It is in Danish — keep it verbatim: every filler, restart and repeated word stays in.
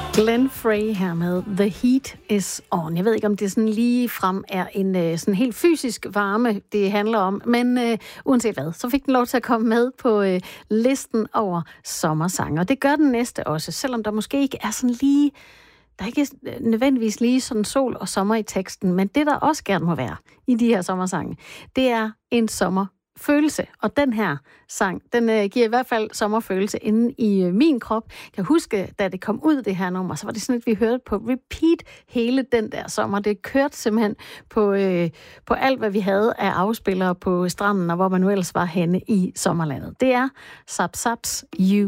Glenn Frey her med The Heat is On. Jeg ved ikke, om det sådan lige frem er en øh, sådan helt fysisk varme, det handler om. Men øh, uanset hvad, så fik den lov til at komme med på øh, listen over sommersange. Og det gør den næste også, selvom der måske ikke er sådan lige... Der er ikke nødvendigvis lige sådan sol og sommer i teksten, men det, der også gerne må være i de her sommersange, det er en sommerfølelse. Og den her sang, den øh, giver i hvert fald sommerfølelse inde i øh, min krop. Jeg kan huske, da det kom ud, det her nummer, så var det sådan, at vi hørte på repeat hele den der sommer. Det kørte simpelthen på, øh, på alt, hvad vi havde af afspillere på stranden, og hvor man nu ellers var henne i sommerlandet. Det er Zap Zaps You.